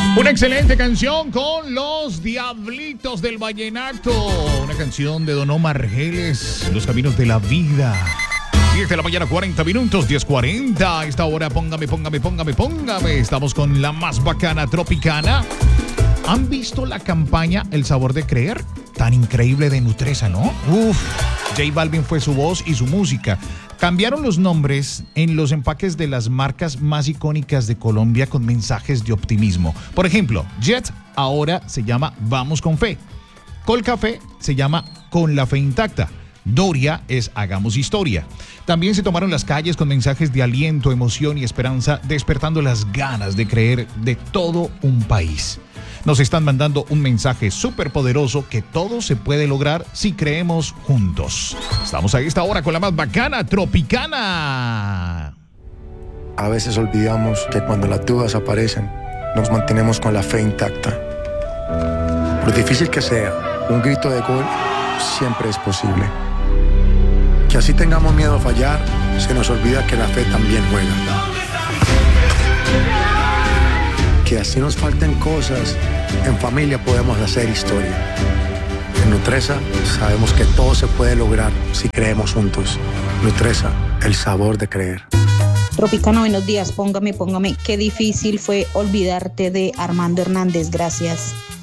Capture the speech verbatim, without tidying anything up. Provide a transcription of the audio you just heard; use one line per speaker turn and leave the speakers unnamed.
Una excelente canción con los Diablitos del Vallenato. Una canción de Don Omar Geles, Los Caminos de la Vida. diez de la mañana, cuarenta minutos, diez cuarenta. A esta hora, póngame, póngame, póngame, póngame. Estamos con la más bacana Tropicana. ¿Han visto la campaña El Sabor de Creer? Tan increíble de Nutresa, ¿no? Uf, J Balvin fue su voz y su música. Cambiaron los nombres en los empaques de las marcas más icónicas de Colombia con mensajes de optimismo. Por ejemplo, Jet ahora se llama Vamos con Fe. Colcafé se llama Con la Fe Intacta. Doria es Hagamos Historia. También se tomaron las calles con mensajes de aliento, emoción y esperanza, despertando las ganas de creer de todo un país. Nos están mandando un mensaje súper poderoso que todo se puede lograr si creemos juntos. Estamos a esta hora con la más bacana Tropicana.
A veces olvidamos que cuando las dudas aparecen, nos mantenemos con la fe intacta. Por difícil que sea, un grito de gol siempre es posible. Que así tengamos miedo a fallar, se nos olvida que la fe también juega. Que así nos falten cosas, en familia podemos hacer historia. En Nutresa sabemos que todo se puede lograr si creemos juntos. Nutresa, el sabor de creer.
Tropicana, buenos días. Póngame, póngame. Qué difícil fue olvidarte de Armando Hernández. Gracias.